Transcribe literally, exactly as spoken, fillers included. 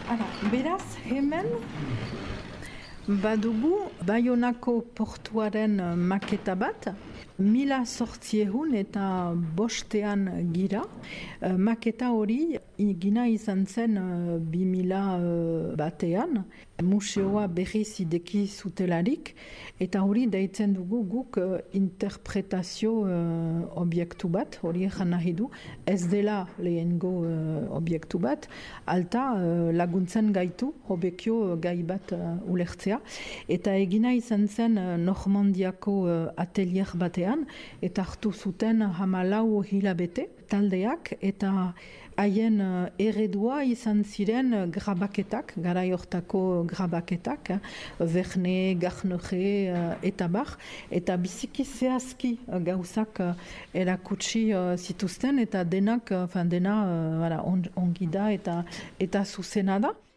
Ara, beraz, hemen badugu Baionako portuaren maketa bat, mila sortziehun eta bostean gira. Maketa hori gina izan zen bi mila batean, museoa berriz ideki zutelarik, eta hori deitzen dugu guk interpretazio obiektu bat, hori egan nahi du, ez dela lehengo obiektu bat, alta laguntzen gaitu, hobekio gai bat ulertzea, eta egina izan zen Normandiako atelier batean, eta hartu zuten hamalau hilabete taldeak, eta haien eredua izan ziren grabaketak, garai hortako grabaketak, Verne, Garnere eta bar, eta biziki zehazki gauzak erakutsi zituzten, eta denak, dena ongi da eta, eta zuzena da.